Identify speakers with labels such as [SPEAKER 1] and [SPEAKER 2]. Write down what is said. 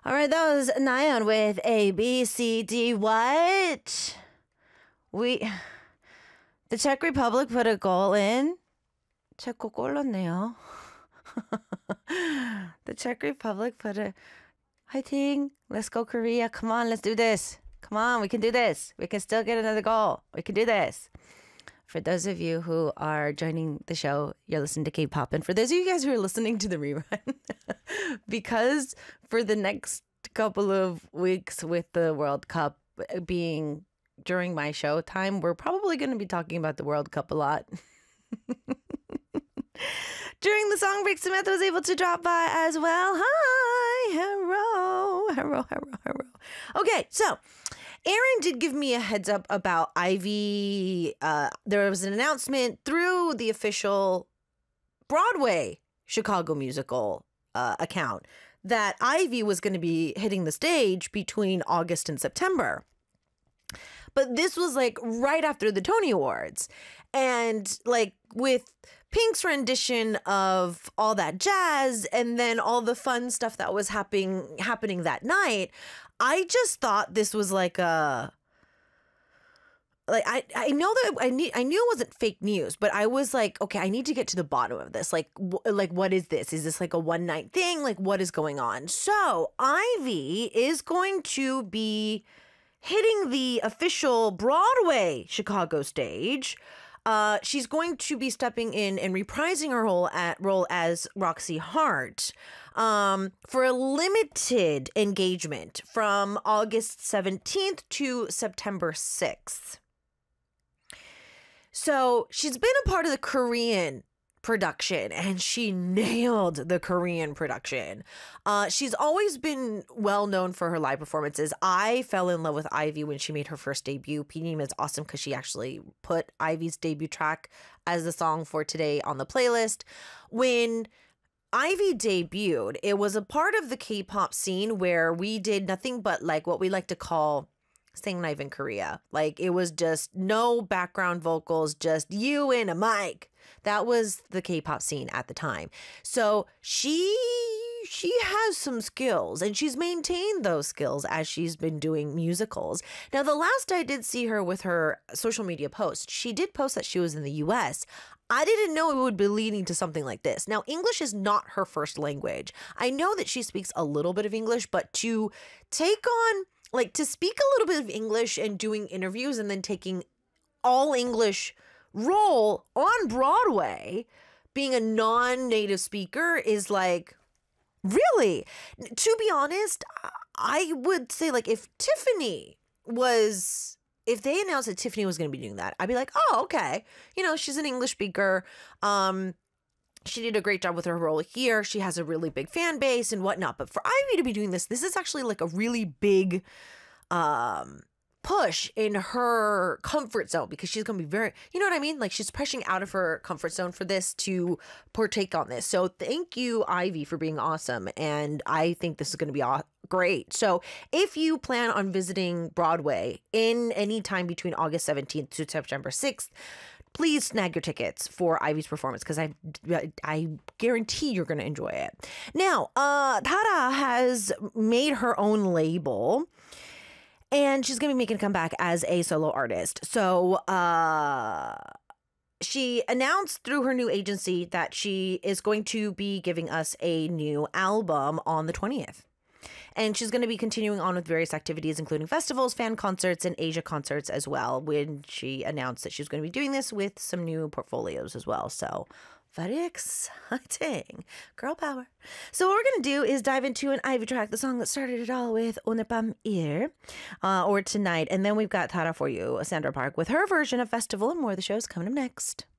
[SPEAKER 1] All right, that was Nyan with A, B, C, D. What? The Czech Republic put a goal in. 체코 골 넣네요. The Czech Republic put a fighting. Let's go Korea. Come on, let's do this. Come on, we can do this. We can still get another goal. We can do this. For those of you who are joining the show, you're listening to K-pop. And for those of you guys who are listening to the rerun, because for the next couple of weeks with the World Cup being during my show time, we're probably going to be talking about the World Cup a lot. During the song break, Samantha was able to drop by as well. Hi, hello. Okay, so Aaron did give me a heads up about Ivy. There was an announcement through the official Broadway Chicago musical account that Ivy was going to be hitting the stage between August and September. But this was like right after the Tony Awards. And like with Pink's rendition of All That Jazz and then all the fun stuff that was happening that night, I just thought this was like I know that I knew it wasn't fake news, but I was like, okay, I need to get to the bottom of this. Like what is this? Is this like a one night thing? Like what is going on? So Ivy is going to be hitting the official Broadway Chicago stage. She's going to be stepping in and reprising her role as Roxy Hart for a limited engagement from August 17th to September 6th. So she's been a part of the Korean production and she nailed the Korean production. She's always been well known for her live performances. I fell in love with Ivy when she made her first debut. PNM is awesome because she actually put Ivy's debut track as the song for today on the playlist. When Ivy debuted, it was a part of the K-pop scene where we did nothing but like what we like to call sing live in Korea. Like it was just no background vocals, just you and a mic. That was the K-pop scene at the time. So she has some skills and she's maintained those skills as she's been doing musicals. Now, the last I did see her with her social media post, she did post that she was in the US. I didn't know it would be leading to something like this. Now, English is not her first language. I know that she speaks a little bit of English, but to take on like to speak a little bit of English and doing interviews and then taking all English role on Broadway, being a non-native speaker is like, really? To be honest, I would say like if they announced that Tiffany was going to be doing that, I'd be like, oh, okay. You know, she's an English speaker. She did a great job with her role here. She has a really big fan base and whatnot. But for Ivy to be doing this is actually like a really big push in her comfort zone because she's going to be very, you know what I mean? Like she's pushing out of her comfort zone for this to partake on this. So thank you, Ivy, for being awesome. And I think this is going to be great. So if you plan on visiting Broadway in any time between August 17th to September 6th, please snag your tickets for Ivy's performance because I guarantee you're going to enjoy it. Now, Tara has made her own label and she's going to be making a comeback as a solo artist. So she announced through her new agency that she is going to be giving us a new album on the 20th. And she's going to be continuing on with various activities, including festivals, fan concerts, and Asia concerts as well, when she announced that she was going to be doing this with some new portfolios as well. So very exciting. Girl power. So what we're going to do is dive into an Ivy track, the song that started it all with Oner Bam Ir, or Tonight. And then we've got Tara for you, Sandra Park, with her version of Festival, and more of the shows coming up next.